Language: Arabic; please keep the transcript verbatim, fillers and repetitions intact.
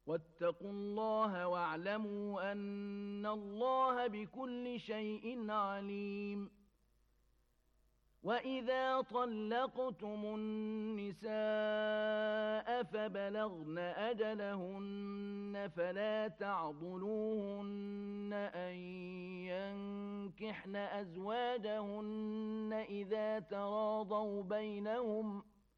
واتقوا الله واعلموا أن الله بكل شيء عليم. وإذا طلقتم النساء فبلغن أجلهن فلا تعضلوهن أن ينكحن أزواجهن إذا تراضوا بينهم